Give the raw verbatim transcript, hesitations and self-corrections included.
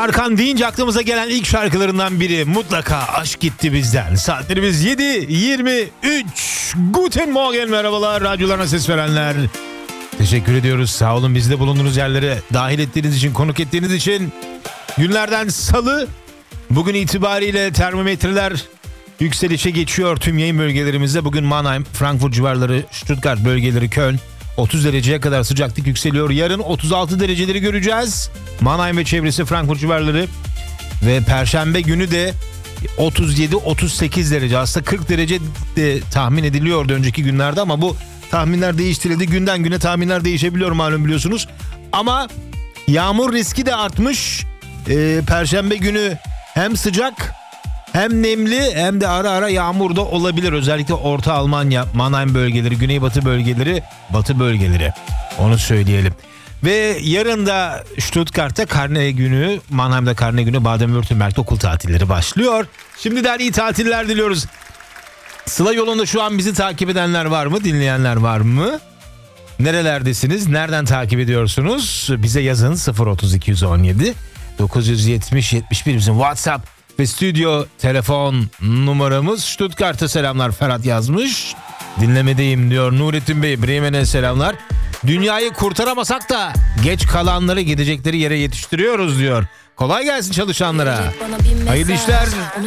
Tarkan deyince aklımıza gelen ilk şarkılarından biri mutlaka Aşk Gitti Bizden. Saatlerimiz yedi yirmi üç. Guten Morgen, merhabalar radyolarına ses verenler. Teşekkür ediyoruz, sağ olun bizde bulunduğunuz yerlere dahil ettiğiniz için, konuk ettiğiniz için. Günlerden salı, bugün itibariyle termometreler yükselişe geçiyor tüm yayın bölgelerimizde. Bugün Mannheim, Frankfurt civarları, Stuttgart bölgeleri, Köln otuz dereceye kadar sıcaklık yükseliyor. Yarın otuz altı dereceleri göreceğiz. Mannheim ve çevresi, Frankfurt civarları. Ve Perşembe günü de otuz yedi otuz sekiz derece. Aslında kırk derece de tahmin ediliyordu önceki günlerde ama bu tahminler değiştirildi. Günden güne tahminler değişebiliyor malum, biliyorsunuz. Ama yağmur riski de artmış. Ee, Perşembe günü hem sıcak hem nemli hem de ara ara yağmur da olabilir. Özellikle Orta Almanya, Mannheim bölgeleri, Güneybatı bölgeleri, Batı bölgeleri. Onu söyleyelim. Ve yarın da Stuttgart'ta karne günü, Mannheim'da karne günü, Baden-Württemberg'de okul tatilleri başlıyor. Şimdiden iyi tatiller diliyoruz. Sıla yolunda şu an bizi takip edenler var mı? Dinleyenler var mı? Nerelerdesiniz? Nereden takip ediyorsunuz? Bize yazın sıfır otuz iki on yedi dokuz yüz yetmiş yetmiş bir bizim WhatsApp ve stüdyo telefon numaramız. Stuttgart'a selamlar, Ferhat yazmış. Dinlemedeyim diyor Nurettin Bey. Bremen'e selamlar. Dünyayı kurtaramasak da geç kalanları gidecekleri yere yetiştiriyoruz diyor. Kolay gelsin çalışanlara. Hayırlı işler.